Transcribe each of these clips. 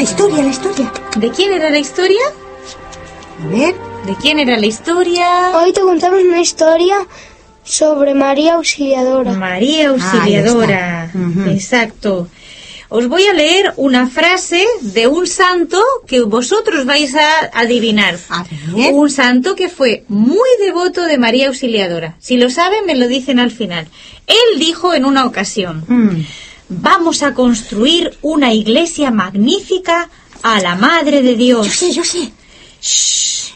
historia. ¿De quién era la historia? A ver. ¿De quién era la historia? Hoy te contamos una historia sobre María Auxiliadora. María Auxiliadora. Exacto. Os voy a leer una frase de un santo que vosotros vais a adivinar. A ver. Un santo que fue muy devoto de María Auxiliadora. Si lo saben, me lo dicen al final. Él dijo en una ocasión: vamos a construir una iglesia magnífica a la Madre de Dios. Yo sé. Shh.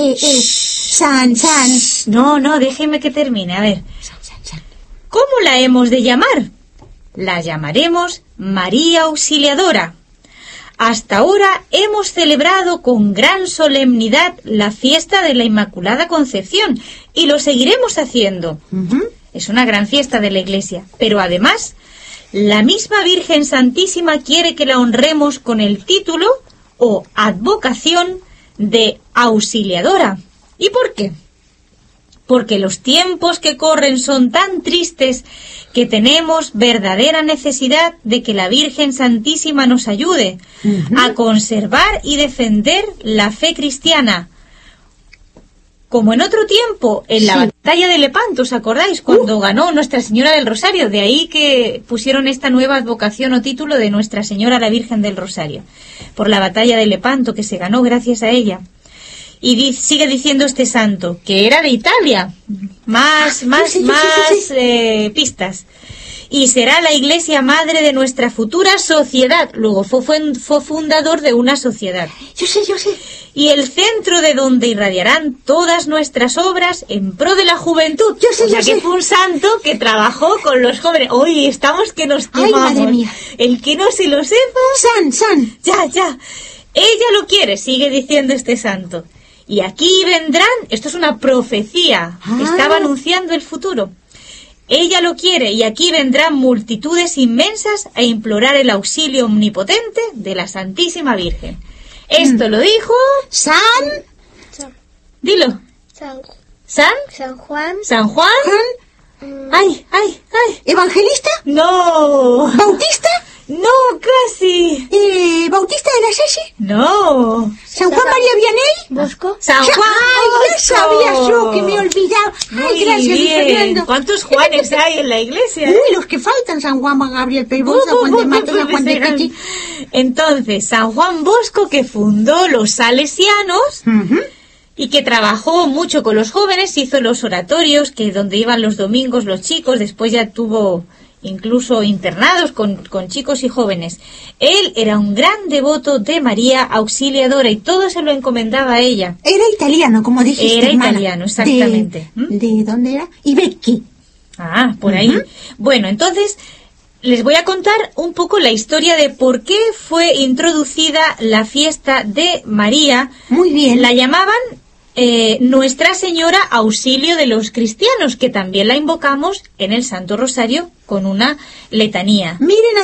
San. No, déjeme que termine. A ver. San. ¿Cómo la hemos de llamar? La llamaremos María Auxiliadora. Hasta ahora hemos celebrado con gran solemnidad la fiesta de la Inmaculada Concepción y lo seguiremos haciendo. Es una gran fiesta de la Iglesia, pero además la misma Virgen Santísima quiere que la honremos con el título o advocación de Auxiliadora. ¿Y por qué? Porque los tiempos que corren son tan tristes que tenemos verdadera necesidad de que la Virgen Santísima nos ayude a conservar y defender la fe cristiana. Como en otro tiempo, en la batalla de Lepanto, ¿os acordáis? Cuando ganó Nuestra Señora del Rosario, de ahí que pusieron esta nueva advocación o título de Nuestra Señora la Virgen del Rosario, por la batalla de Lepanto, que se ganó gracias a ella. Y sigue diciendo este santo, que era de Italia. Más pistas. Y será la iglesia madre de nuestra futura sociedad. Luego fue fundador de una sociedad. Yo sé. Y el centro de donde irradiarán todas nuestras obras en pro de la juventud. Yo sé. Que fue un santo que trabajó con los jóvenes. Hoy estamos que nos quemamos. Ay, madre mía. El que no se lo sepa... San. Ya. Ella lo quiere, sigue diciendo este santo. Y aquí vendrán, esto es una profecía, estaba anunciando el futuro. Ella lo quiere y aquí vendrán multitudes inmensas a implorar el auxilio omnipotente de la Santísima Virgen. Esto lo dijo... San. Dilo. San Juan. ¿San Juan? Ay. ¿Evangelista? No. ¿Bautista? No, casi. ¿Bautista de la Salle? No. ¿San Juan María Vianney? Bosco. San Juan Ay, Bosco. ya sabía yo que me olvidaba. Muy Gracias, bien. Fernando. ¿Cuántos Juanes hay en la iglesia? Uy, los que faltan: San Juan Gabriel Peibón, San Juan de Mato, San Juan de Pechi. Entonces, San Juan Bosco, que fundó los salesianos y que trabajó mucho con los jóvenes, hizo los oratorios, que donde iban los domingos los chicos, después ya tuvo incluso internados con chicos y jóvenes. Él era un gran devoto de María Auxiliadora y todo se lo encomendaba a ella. Era italiano, como dijiste, Era hermana. italiano, exactamente. ¿De dónde era? Ibecchi. Ah, por ahí. Bueno, entonces les voy a contar un poco la historia de por qué fue introducida la fiesta de María. Muy bien. La llamaban Nuestra Señora Auxilio de los Cristianos, que también la invocamos en el Santo Rosario con una letanía. Miren